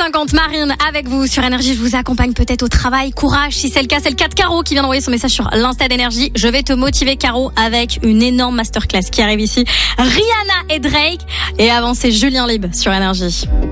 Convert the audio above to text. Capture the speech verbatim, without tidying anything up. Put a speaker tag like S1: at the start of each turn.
S1: cinquante, Marine avec vous sur Énergie. Je vous accompagne peut-être au travail. Courage, si c'est le cas. C'est le cas de Caro qui vient d'envoyer son message sur l'Insta d'Énergie. Je vais te motiver, Caro, avec une énorme masterclass qui arrive ici. Rihanna et Drake. Et avant, c'est Julien Libre sur Énergie.